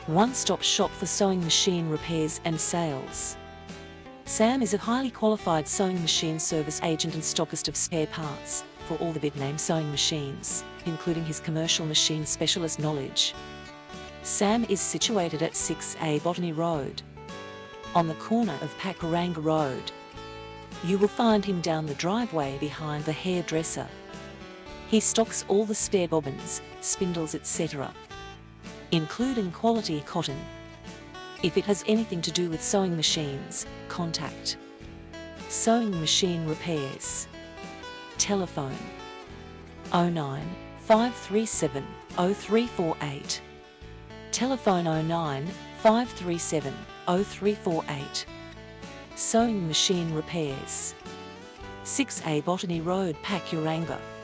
one-stop shop for sewing machine repairs and sales. Sam is a highly qualified sewing machine service agent and stockist of spare parts for all the big-name sewing machines, including his commercial machine specialist knowledge. Sam is situated at 6A Botany Road, on the corner of Pakuranga Road. You will find him down the driveway behind the hairdresser. He stocks all the spare bobbins, spindles, etc., including quality cotton. If it has anything to do with sewing machines, contact Sewing Machine Repairs. Telephone 09 537 0348. Telephone 09 537 0348. Sewing Machine Repairs, 6A Botany Road, Pakuranga.